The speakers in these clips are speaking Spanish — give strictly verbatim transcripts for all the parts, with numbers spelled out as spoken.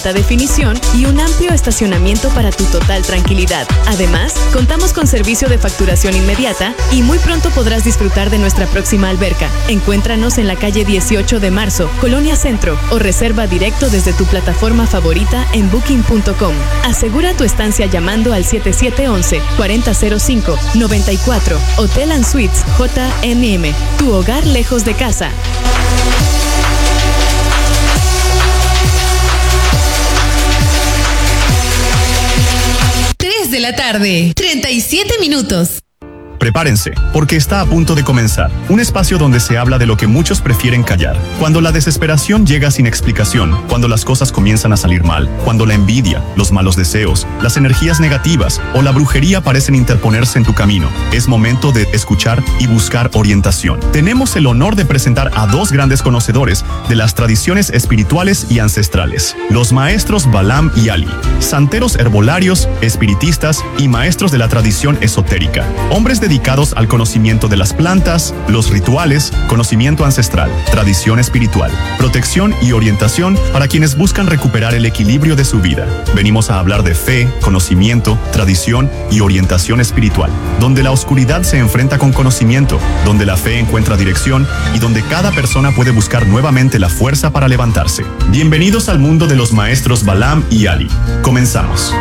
alta definición y un amplio estacionamiento para tu total tranquilidad. Además, contamos con servicio de facturación inmediata y muy pronto podrás disfrutar de nuestra próxima alberca. Encuéntranos en la calle dieciocho de marzo, Colonia Centro, o reserva directo desde tu plataforma favorita en booking punto com. Asegura tu estancia llamando al siete siete uno uno, cuatro cero cero cinco, nueve cuatro. Hotel and Suites J M M, tu hogar lejos de casa. tres de la tarde, treinta y siete minutos. Prepárense, porque está a punto de comenzar. Un espacio donde se habla de lo que muchos prefieren callar. Cuando la desesperación llega sin explicación, cuando las cosas comienzan a salir mal, cuando la envidia, los malos deseos, las energías negativas o la brujería parecen interponerse en tu camino, es momento de escuchar y buscar orientación. Tenemos el honor de presentar a dos grandes conocedores de las tradiciones espirituales y ancestrales, los maestros Balaam y Ali, santeros herbolarios, espiritistas y maestros de la tradición esotérica, hombres de dedicados al conocimiento de las plantas, los rituales, conocimiento ancestral, tradición espiritual, protección y orientación para quienes buscan recuperar el equilibrio de su vida. Venimos a hablar de fe, conocimiento, tradición y orientación espiritual, donde la oscuridad se enfrenta con conocimiento, donde la fe encuentra dirección y donde cada persona puede buscar nuevamente la fuerza para levantarse. Bienvenidos al mundo de los maestros Balaam y Ali. Comenzamos.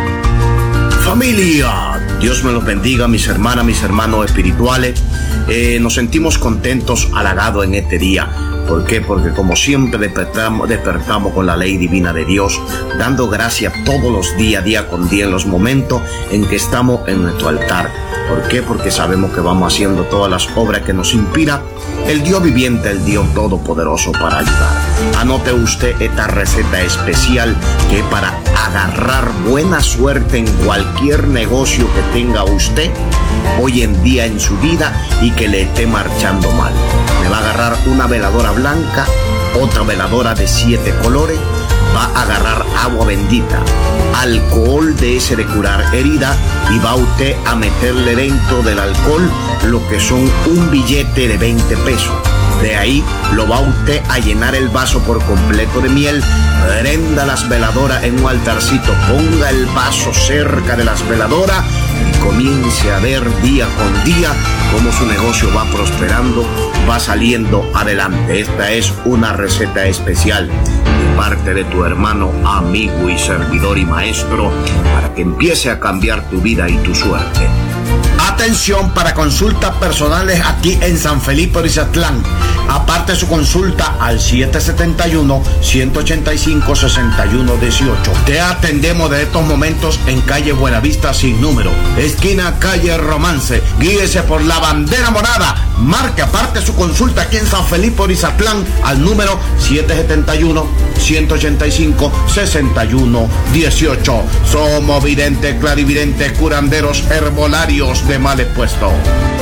Familia, Dios me los bendiga, mis hermanas, mis hermanos espirituales. Eh, nos sentimos contentos, halagados en este día. ¿Por qué? Porque como siempre despertamos, despertamos con la ley divina de Dios, dando gracias todos los días, día con día, en los momentos en que estamos en nuestro altar. ¿Por qué? Porque sabemos que vamos haciendo todas las obras que nos inspira el Dios viviente, el Dios todopoderoso para ayudar. Anote usted esta receta especial que es para agarrar buena suerte en cualquier negocio que tenga usted hoy en día en su vida y que le esté marchando mal. Me va a agarrar una veladora blanca, otra veladora de siete colores, va a agarrar agua bendita, alcohol de ese de curar herida, y va usted a meterle dentro del alcohol lo que son un billete de veinte pesos. De ahí lo va usted a llenar el vaso por completo de miel, prenda las veladoras en un altarcito, ponga el vaso cerca de las veladoras y comience a ver día con día cómo su negocio va prosperando, va saliendo adelante. Esta es una receta especial de parte de tu hermano, amigo y servidor y maestro, para que empiece a cambiar tu vida y tu suerte. Atención para consultas personales aquí en San Felipe Orizatlán. Aparte su consulta al siete siete uno, uno ocho cinco, seis uno uno ocho. Te atendemos de estos momentos en calle Buenavista sin número, esquina calle Romance. Guíese por la bandera morada. Marque aparte su consulta aquí en San Felipe Orizatlán al número siete siete uno, uno ocho cinco, seis uno uno ocho. Somos videntes, clarividentes, curanderos, herbolarios de males puestos.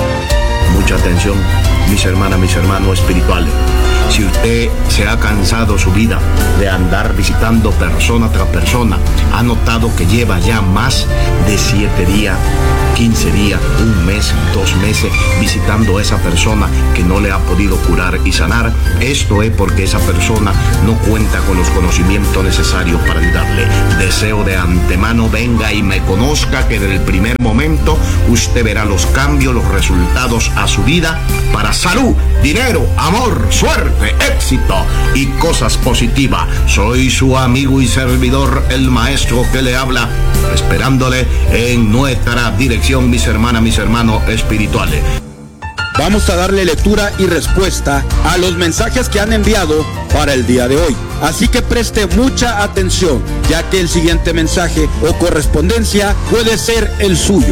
Mucha atención, mis hermanas, mis hermanos espirituales. Si usted se ha cansado su vida de andar visitando persona tras persona, ha notado que lleva ya más de siete días, quince días, un mes, dos meses visitando a esa persona que no le ha podido curar y sanar, esto es porque esa persona no cuenta con los conocimientos necesarios para ayudarle. Deseo de antemano venga y me conozca, que desde el primer momento usted verá los cambios, los resultados a su vida para salud, dinero, amor, suerte, éxito y cosas positivas. Soy su amigo y servidor, el maestro que le habla, esperándole en nuestra dirección, mis hermanas, mis hermanos espirituales. Vamos a darle lectura y respuesta a los mensajes que han enviado para el día de hoy. Así que preste mucha atención, ya que el siguiente mensaje o correspondencia puede ser el suyo.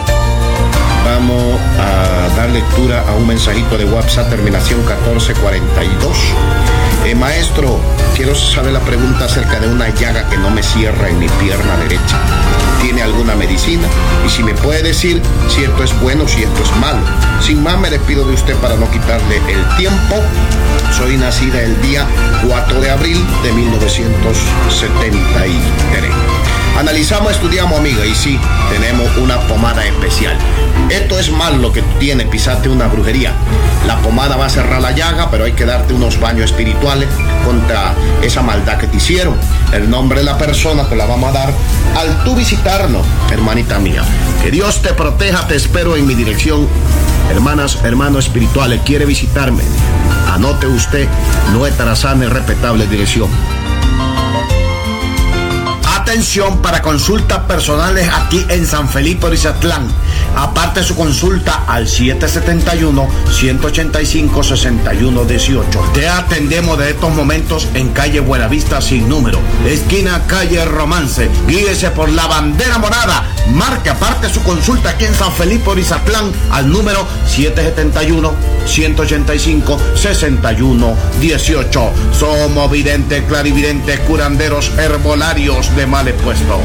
Vamos a dar lectura a un mensajito de WhatsApp, terminación catorce cuarenta y dos. Eh, maestro, quiero saber la pregunta acerca de una llaga que no me cierra en mi pierna derecha. ¿Tiene alguna medicina? Y si me puede decir si esto es bueno, si esto es malo. Sin más, me despido de usted para no quitarle el tiempo. Soy nacida el día cuatro de abril de mil novecientos setenta y tres. Analizamos, estudiamos, amiga, y sí, tenemos una pomada especial. Esto es malo lo que tú tienes, pisarte una brujería. La pomada va a cerrar la llaga, pero hay que darte unos baños espirituales contra esa maldad que te hicieron. El nombre de la persona te la vamos a dar al tú visitarnos, hermanita mía. Que Dios te proteja, te espero en mi dirección. Hermanas, hermanos espirituales, quiere visitarme. Anote usted nuestra sana y respetable dirección. Atención para consultas personales aquí en San Felipe Orizatlán. Aparte su consulta al siete siete uno, uno ocho cinco, seis uno uno ocho. Te atendemos de estos momentos en calle Buenavista sin número, esquina calle Romance. Guíese por la bandera morada. Marque aparte su consulta aquí en San Felipe Orizatlán al número siete siete uno, uno ocho cinco, seis uno uno ocho. Somos videntes, clarividentes, curanderos, herbolarios de mal expuesto.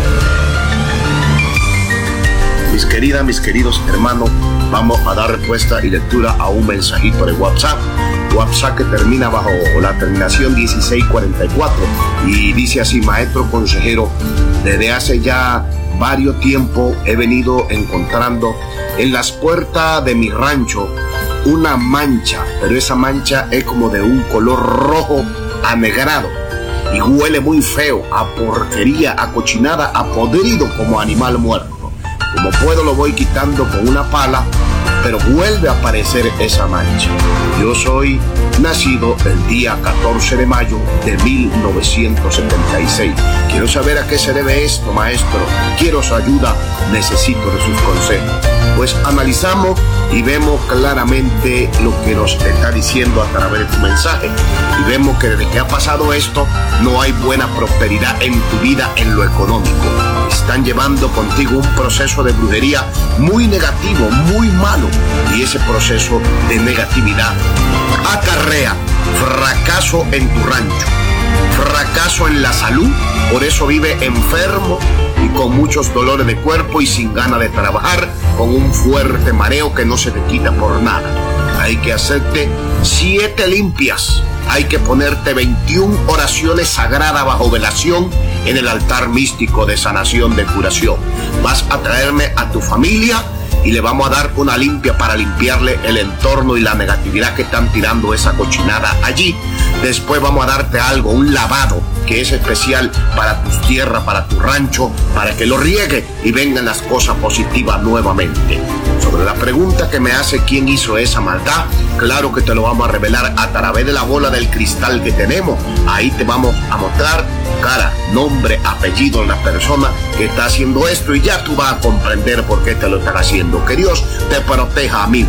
Mis queridas, mis queridos hermanos, vamos a dar respuesta y lectura a un mensajito de WhatsApp. WhatsApp que termina bajo la terminación dieciséis cuarenta y cuatro y dice así: maestro consejero, desde hace ya varios tiempos he venido encontrando en las puertas de mi rancho una mancha, pero esa mancha es como de un color rojo anegrado y huele muy feo, a porquería, a cochinada, a podrido, como animal muerto. Como puedo lo voy quitando con una pala, pero vuelve a aparecer esa mancha. Yo soy nacido el día catorce de mayo de mil novecientos setenta y seis. Quiero saber a qué se debe esto, maestro. Quiero su ayuda, necesito de sus consejos. Pues analizamos y vemos claramente lo que nos está diciendo a través de tu mensaje. Y vemos que desde que ha pasado esto, no hay buena prosperidad en tu vida en lo económico. Están llevando contigo un proceso de brujería muy negativo, muy malo. Y ese proceso de negatividad acarrea fracaso en tu rancho, fracaso en la salud. Por eso vive enfermo y con muchos dolores de cuerpo y sin ganas de trabajar, con un fuerte mareo que no se te quita por nada. Hay que hacerte siete limpias. Hay que ponerte veintiuna oraciones sagradas bajo velación en el altar místico de sanación, de curación. Vas a traerme a tu familia y le vamos a dar una limpia para limpiarle el entorno y la negatividad que están tirando esa cochinada allí. Después vamos a darte algo, un lavado que es especial para tus tierras, para tu rancho, para que lo riegue y vengan las cosas positivas nuevamente. Sobre la pregunta que me hace quién hizo esa maldad, claro que te lo vamos a revelar a través de la bola del cristal que tenemos. Ahí te vamos a mostrar cara, nombre, apellido de la persona que está haciendo esto y ya tú vas a comprender por qué te lo están haciendo. Que Dios te proteja, amigo.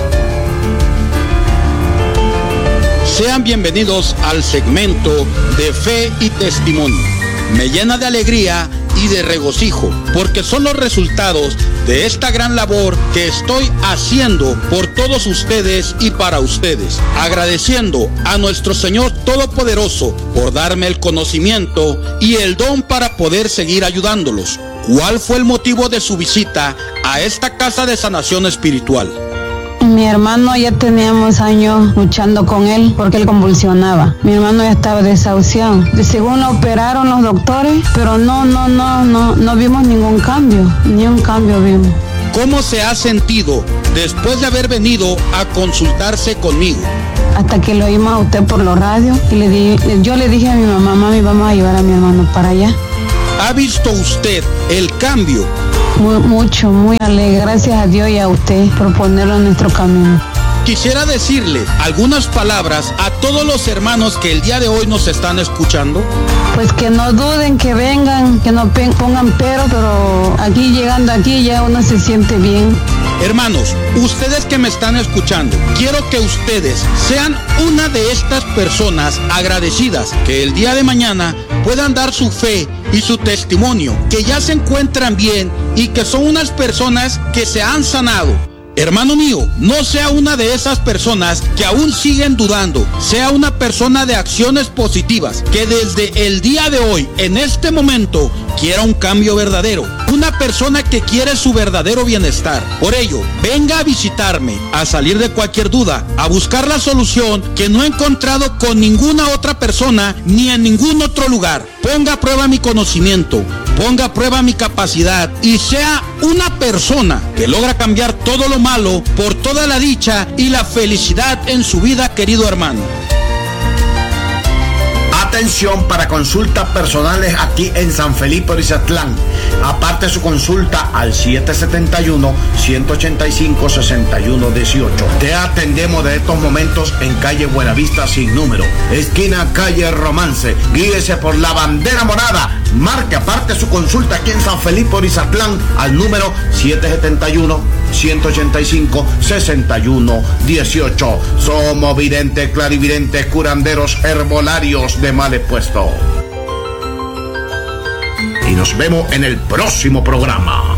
Sean bienvenidos al segmento de Fe y Testimonio. Me llena de alegría y de regocijo, porque son los resultados de esta gran labor que estoy haciendo por todos ustedes y para ustedes, agradeciendo a nuestro Señor Todopoderoso por darme el conocimiento y el don para poder seguir ayudándolos. ¿Cuál fue el motivo de su visita a esta casa de sanación espiritual? Mi hermano ya teníamos años luchando con él porque él convulsionaba. Mi hermano ya estaba desahuciado. De según lo operaron los doctores, pero no, no, no, no, no vimos ningún cambio, ni un cambio vimos. ¿Cómo se ha sentido después de haber venido a consultarse conmigo? Hasta que lo oímos a usted por los radios y le di, yo le dije a mi mamá, mami, vamos a llevar a mi hermano para allá. ¿Ha visto usted el cambio? Muy, mucho, muy alegre. Gracias a Dios y a usted por ponerlo en nuestro camino. Quisiera decirle algunas palabras a todos los hermanos que el día de hoy nos están escuchando. Pues que no duden, que vengan, que no pongan pero, pero aquí llegando aquí ya uno se siente bien. Hermanos, ustedes que me están escuchando, quiero que ustedes sean una de estas personas agradecidas que el día de mañana puedan dar su fe y su testimonio, que ya se encuentran bien y que son unas personas que se han sanado. Hermano mío, no sea una de esas personas que aún siguen dudando. Sea una persona de acciones positivas, que desde el día de hoy, en este momento, quiera un cambio verdadero, una persona que quiere su verdadero bienestar. Por ello, venga a visitarme, a salir de cualquier duda, a buscar la solución que no he encontrado con ninguna otra persona ni en ningún otro lugar. Ponga a prueba mi conocimiento, ponga a prueba mi capacidad y sea una persona que logra cambiar todo lo malo por toda la dicha y la felicidad en su vida, querido hermano. Atención para consultas personales aquí en San Felipe Orizatlán. Aparte su consulta al siete siete uno, uno ocho cinco, seis uno uno ocho. Te atendemos de estos momentos en calle Buenavista sin número, esquina calle Romance. Guíese por la bandera morada. Marque aparte su consulta aquí en San Felipe Orizatlán al número siete siete uno, uno ocho cinco, seis uno uno ocho. Somos videntes, clarividentes, curanderos, herbolarios de mal expuesto. Y nos vemos en el próximo programa.